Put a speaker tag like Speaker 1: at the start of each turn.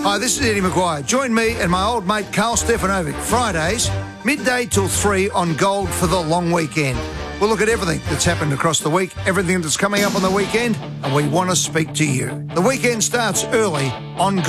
Speaker 1: Hi, this is Eddie McGuire. Join me and my old mate Carl Stefanovic Fridays, midday till 3 on Gold for the long weekend. We'll look at everything that's happened across the week, everything that's coming up on the weekend, and we want to speak to you. The weekend starts early on Gold.